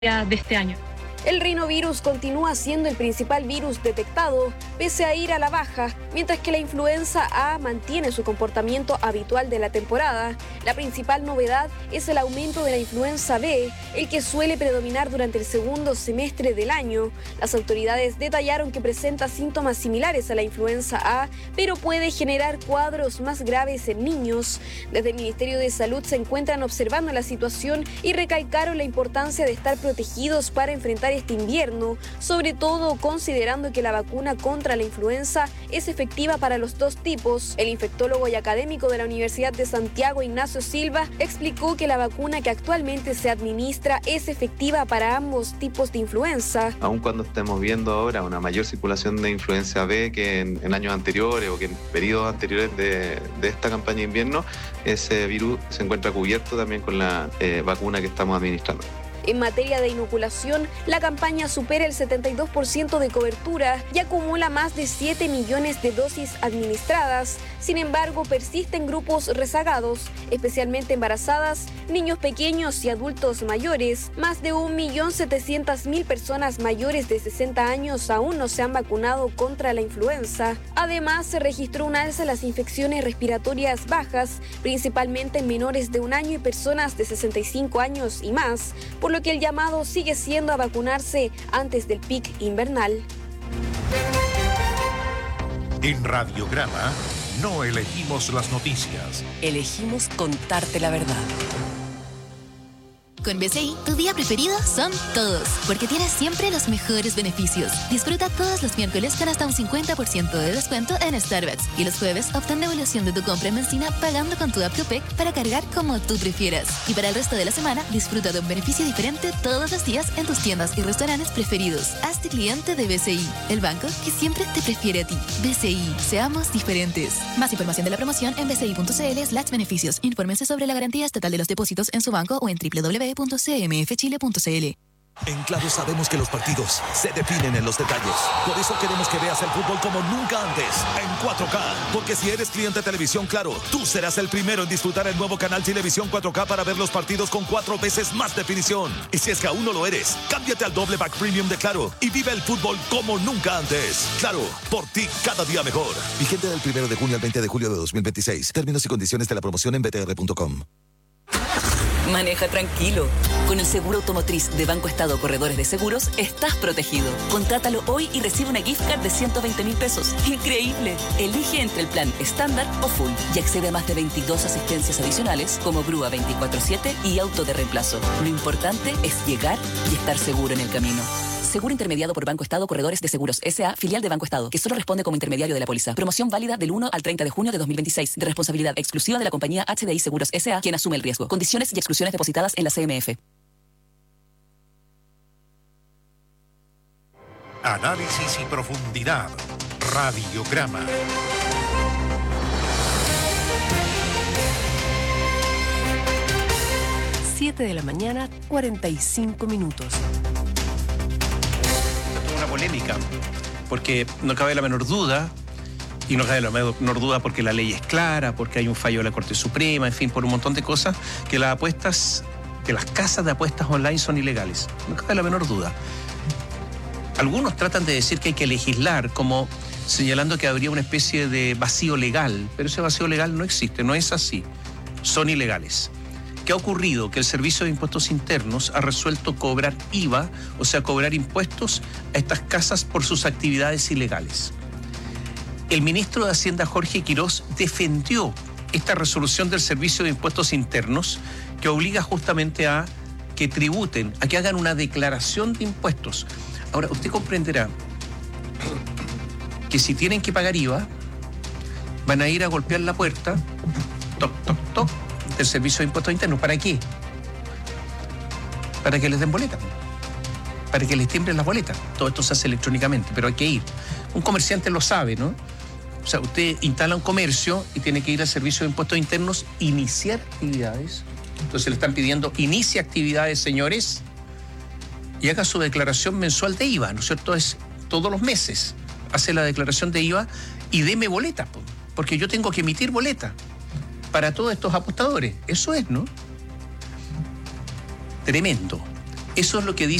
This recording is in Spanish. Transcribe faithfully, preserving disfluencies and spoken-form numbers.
de este año. El rinovirus continúa siendo el principal virus detectado, pese a ir a la baja, mientras que la influenza A mantiene su comportamiento habitual de la temporada. La principal novedad es el aumento de la influenza B, el que suele predominar durante el segundo semestre del año. Las autoridades detallaron que presenta síntomas similares a la influenza A, pero puede generar cuadros más graves en niños. Desde el Ministerio de Salud se encuentran observando la situación y recalcaron la importancia de estar protegidos para enfrentar este invierno, sobre todo considerando que la vacuna contra la influenza es efectiva para los dos tipos. El infectólogo y académico de la Universidad de Santiago, Ignacio Silva, explicó que la vacuna que actualmente se administra es efectiva para ambos tipos de influenza. Aun cuando estemos viendo ahora una mayor circulación de influenza B que en, en años anteriores o que en periodos anteriores de, de esta campaña de invierno, ese virus se encuentra cubierto también con la eh, vacuna que estamos administrando. En materia de inoculación, la campaña supera el setenta y dos por ciento de cobertura y acumula más de siete millones de dosis administradas. Sin embargo, persisten grupos rezagados, especialmente embarazadas, niños pequeños y adultos mayores. Más de un millón setecientas mil personas mayores de sesenta años aún no se han vacunado contra la influenza. Además, se registró un alza en las infecciones respiratorias bajas, principalmente en menores de un año y personas de sesenta y cinco años y más, por lo que el llamado sigue siendo a vacunarse antes del pic invernal. En Radiograma no elegimos las noticias. Elegimos contarte la verdad. Con B C I, tu día preferido son todos, porque tienes siempre los mejores beneficios. Disfruta todos los miércoles con hasta un cincuenta por ciento de descuento en Starbucks y los jueves obtén devolución de tu compra en benzina pagando con tu app Copec para cargar como tú prefieras. Y para el resto de la semana, disfruta de un beneficio diferente todos los días en tus tiendas y restaurantes preferidos. Hazte cliente de B C I, el banco que siempre te prefiere a ti. B C I, seamos diferentes. Más información de la promoción en bci.cl slash beneficios. Infórmense sobre la garantía estatal de los depósitos en su banco o en doble u doble u doble u punto c m f chile punto c l. En Claro sabemos que los partidos se definen en los detalles. Por eso queremos que veas el fútbol como nunca antes, en cuatro K. Porque si eres cliente de Televisión Claro, tú serás el primero en disfrutar el nuevo canal Televisión cuatro K para ver los partidos con cuatro veces más definición. Y si es que aún no lo eres, cámbiate al doble back premium de Claro y vive el fútbol como nunca antes. Claro, por ti cada día mejor. Vigente del primero de junio al veinte de julio de dos mil veintiséis. Términos y condiciones de la promoción en b t r punto com. Maneja tranquilo. Con el seguro automotriz de Banco Estado Corredores de Seguros, estás protegido. Contrátalo hoy y recibe una gift card de ciento veinte mil pesos. ¡Increíble! Elige entre el plan estándar o full y accede a más de veintidós asistencias adicionales como grúa veinticuatro siete y auto de reemplazo. Lo importante es llegar y estar seguro en el camino. Seguro intermediado por Banco Estado Corredores de Seguros S A, filial de Banco Estado, que solo responde como intermediario de la póliza. Promoción válida del uno al treinta de junio de dos mil veintiséis, de responsabilidad exclusiva de la compañía H D I Seguros S A, quien asume el riesgo. Condiciones y exclusiones depositadas en la C M F. Análisis y profundidad. Radiograma. siete de la mañana, cuarenta y cinco minutos. Una polémica, porque no cabe la menor duda, y no cabe la menor duda porque la ley es clara, porque hay un fallo de la Corte Suprema, en fin, por un montón de cosas, que las apuestas, que las casas de apuestas online son ilegales. No cabe la menor duda. Algunos tratan de decir que hay que legislar, como señalando que habría una especie de vacío legal, pero ese vacío legal no existe, no es así. Son ilegales. ¿Qué ha ocurrido? Que el Servicio de Impuestos Internos ha resuelto cobrar I V A, o sea, cobrar impuestos a estas casas por sus actividades ilegales. El ministro de Hacienda, Jorge Quirós, defendió esta resolución del Servicio de Impuestos Internos que obliga justamente a que tributen, a que hagan una declaración de impuestos. Ahora, usted comprenderá que si tienen que pagar I V A, van a ir a golpear la puerta, toc, toc, toc, del Servicio de Impuestos Internos. ¿Para qué? Para que les den boleta, para que les tiemblen las boletas. Todo esto se hace electrónicamente, pero hay que ir. Un comerciante lo sabe, ¿no? O sea, usted instala un comercio y tiene que ir al Servicio de Impuestos Internos, iniciar actividades. Entonces le están pidiendo, inicie actividades, señores, y haga su declaración mensual de I V A, ¿no es cierto? Es todos los meses. Hace la declaración de I V A y deme boleta, porque yo tengo que emitir boleta para todos estos apostadores. Eso es, ¿no? Tremendo. Eso es lo que dice